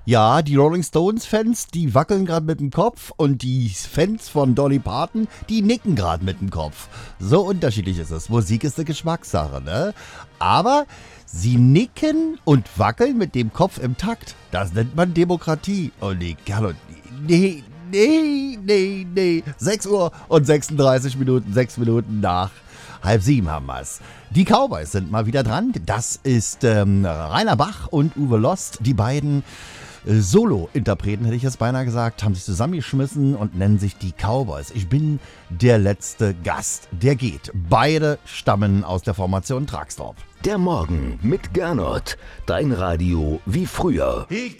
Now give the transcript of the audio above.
Ja, die Rolling Stones-Fans, die wackeln gerade mit dem Kopf und die Fans von Dolly Parton, die nicken gerade mit dem Kopf. So unterschiedlich ist es. Musik ist eine Geschmackssache, ne? Aber sie nicken und wackeln mit dem Kopf im Takt. Das nennt man Demokratie. Und die Kerle, nee. 6 Uhr und 36 Minuten, 6 Minuten nach 6:30 haben wir's. Die Cowboys sind mal wieder dran. Das ist Rainer Bach und Uwe Lost. Die beiden Solo-Interpreten, hätte ich jetzt beinahe gesagt, haben sich zusammengeschmissen und nennen sich die Cowboys. Ich bin der letzte Gast. Der geht. Beide stammen aus der Formation Traxtorp. Der Morgen mit Gernot. Dein Radio wie früher. Ich